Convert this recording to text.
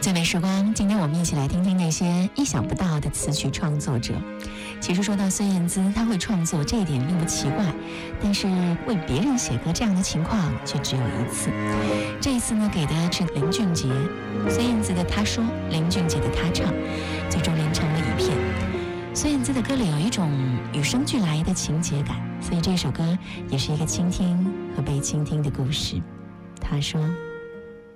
最美时光，今天我们一起来听听那些意想不到的词曲创作者。其实说到孙燕姿，她会创作这一点并不奇怪，但是为别人写歌这样的情况却只有一次。这一次呢，给的是林俊杰，孙燕姿的她说，林俊杰的他唱，最终连成了一片。孙燕姿的歌里有一种与生俱来的情节感，所以这首歌也是一个倾听和被倾听的故事。他说。